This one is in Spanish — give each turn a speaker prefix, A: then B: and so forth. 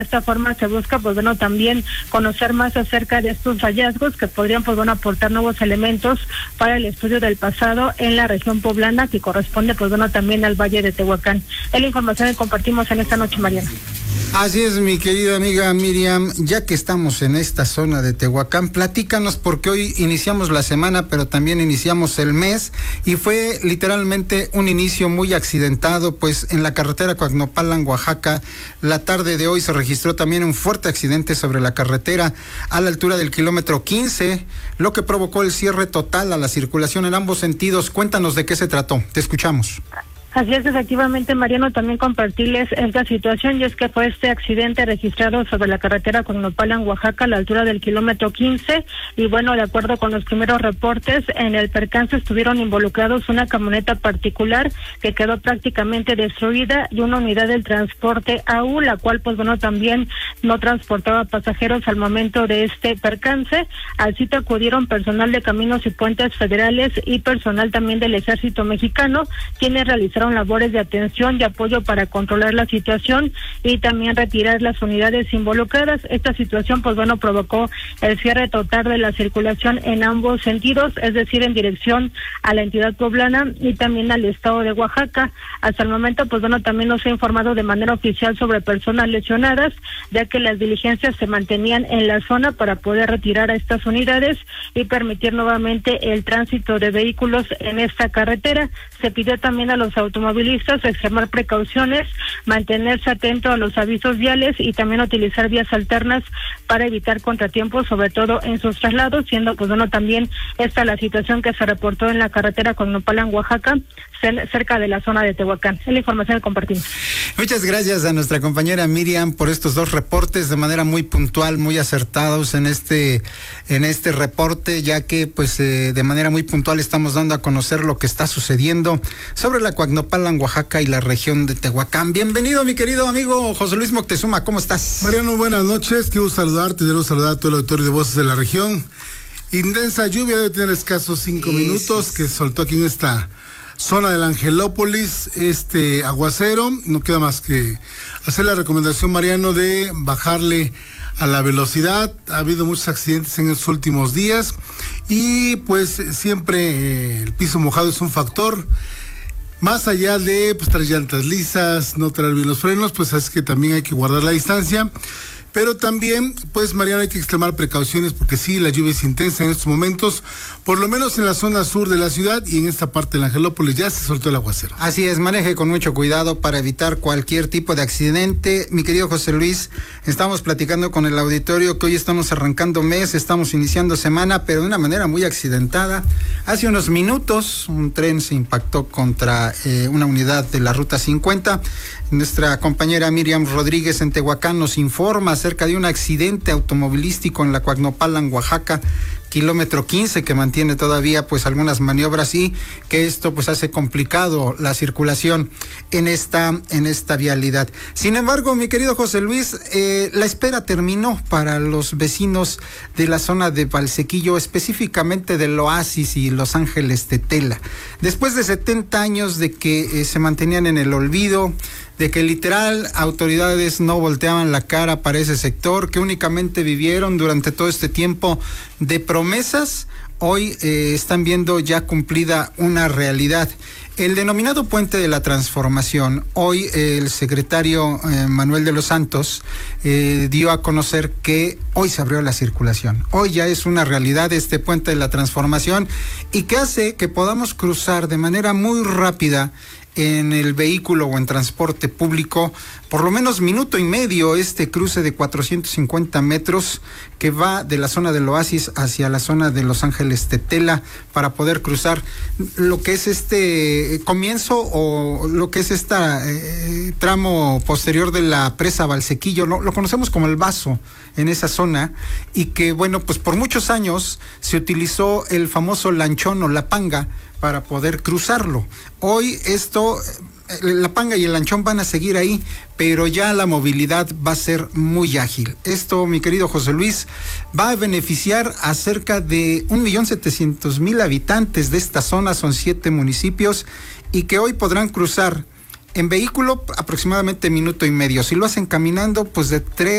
A: De esta forma se busca, pues bueno, también conocer más acerca de estos hallazgos que podrían, pues bueno, aportar nuevos elementos para el estudio del pasado en la región poblana, que corresponde, pues bueno, también al Valle de Tehuacán. Es la información que compartimos en esta noche, Mariana.
B: Así es, mi querida amiga Miriam, ya que estamos en esta zona de Tehuacán, platícanos, porque hoy iniciamos la semana, pero también iniciamos el mes, y fue literalmente un inicio muy accidentado, pues en la carretera Coacnopalan, Oaxaca, la tarde de hoy se registró también un fuerte accidente sobre la carretera a la altura del kilómetro 15, lo que provocó el cierre total a la circulación en ambos sentidos. Cuéntanos de qué se trató, te escuchamos.
A: Así es, efectivamente, Mariano, también compartirles esta situación, y es que fue este accidente registrado sobre la carretera Coacnopalan, Oaxaca, a la altura del kilómetro 15, y bueno, de acuerdo con los primeros reportes, en el percance estuvieron involucrados una camioneta particular que quedó prácticamente destruida y una unidad del transporte AU, la cual, pues bueno, también no transportaba pasajeros al momento de este percance. Al sitio acudieron personal de Caminos y Puentes Federales y personal también del Ejército Mexicano, quienes realizaron labores de atención y apoyo para controlar la situación y también retirar las unidades involucradas. Esta situación, pues bueno, provocó el cierre total de la circulación en ambos sentidos, es decir, en dirección a la entidad poblana y también al estado de Oaxaca. Hasta el momento, pues bueno, también nos ha informado de manera oficial sobre personas lesionadas, ya que las diligencias se mantenían en la zona para poder retirar a estas unidades y permitir nuevamente el tránsito de vehículos en esta carretera. Se pidió también a los automovilistas extremar precauciones, mantenerse atento a los avisos viales y también utilizar vías alternas para evitar contratiempos, sobre todo en sus traslados, siendo pues bueno también esta la situación que se reportó en la carretera Coacnopalan, Oaxaca, cerca de la zona de Tehuacán. Es la información que compartimos.
B: Muchas gracias a nuestra compañera Miriam por estos dos reportes de manera muy puntual, muy acertados en este reporte, ya que pues de manera muy puntual estamos dando a conocer lo que está sucediendo sobre la Coacnopalan, Oaxaca y la región de Tehuacán. Bienvenido, mi querido amigo José Luis Moctezuma, ¿cómo estás?
C: Mariano, buenas noches, quiero saludarte, quiero saludar a todo el auditorio de Voces de la Región. Intensa lluvia, debe tener escasos 5 minutos, que soltó aquí en esta zona del Angelópolis, este aguacero. No queda más que hacer la recomendación, Mariano, de bajarle a la velocidad. Ha habido muchos accidentes en los últimos días y pues siempre el piso mojado es un factor. Más allá de pues traer llantas lisas, no traer bien los frenos, pues es que también hay que guardar la distancia. Pero también, pues Mariano, hay que extremar precauciones porque sí, la lluvia es intensa en estos momentos, por lo menos en la zona sur de la ciudad y en esta parte del Angelópolis ya se soltó el aguacero.
B: Así es, maneje con mucho cuidado para evitar cualquier tipo de accidente. Mi querido José Luis, estamos platicando con el auditorio que hoy estamos arrancando mes, estamos iniciando semana, pero de una manera muy accidentada. Hace unos minutos un tren se impactó contra una unidad de la Ruta 50. Nuestra compañera Miriam Rodríguez en Tehuacán nos informa acerca de un accidente automovilístico en la Coacnopalan, Oaxaca, kilómetro 15, que mantiene todavía pues algunas maniobras y que esto pues hace complicado la circulación en esta vialidad. Sin embargo, mi querido José Luis, la espera terminó para los vecinos de la zona de Valsequillo, específicamente del Oasis y Los Ángeles Tetela. Después de 70 años de que se mantenían en el olvido, de que literal autoridades no volteaban la cara para ese sector, que únicamente vivieron durante todo este tiempo de promesas, hoy están viendo ya cumplida una realidad. El denominado Puente de la Transformación, hoy el secretario Manuel de los Santos dio a conocer que hoy se abrió la circulación. Hoy ya es una realidad este Puente de la Transformación y que hace que podamos cruzar de manera muy rápida en el vehículo o en transporte público, por lo menos minuto y medio, este cruce de 450 metros que va de la zona del Oasis hacia la zona de Los Ángeles Tetela para poder cruzar lo que es este comienzo o lo que es tramo posterior de la presa Valsequillo, lo conocemos como el Vaso en esa zona, y que bueno, pues por muchos años se utilizó el famoso lanchón o la panga para poder cruzarlo. Hoy la panga y el lanchón van a seguir ahí, pero ya la movilidad va a ser muy ágil. Esto, mi querido José Luis, va a beneficiar a cerca de 1.700.000 habitantes de esta zona, son 7 municipios, y que hoy podrán cruzar en vehículo aproximadamente minuto y medio. Si lo hacen caminando, pues de 3